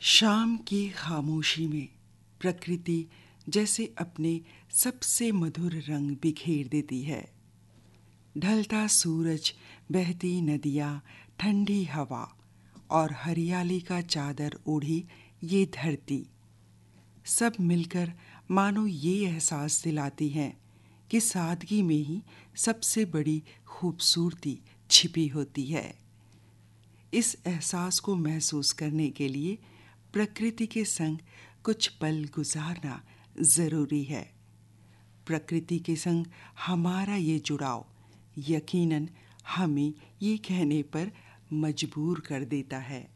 शाम की खामोशी में प्रकृति जैसे अपने सबसे मधुर रंग बिखेर देती है। ढलता सूरज, बहती नदियाँ, ठंडी हवा और हरियाली का चादर ओढ़ी ये धरती सब मिलकर मानो ये एहसास दिलाती हैं कि सादगी में ही सबसे बड़ी खूबसूरती छिपी होती है। इस एहसास को महसूस करने के लिए प्रकृति के संग कुछ पल गुजारना ज़रूरी है। प्रकृति के संग हमारा ये जुड़ाव यकीनन हमें ये कहने पर मजबूर कर देता है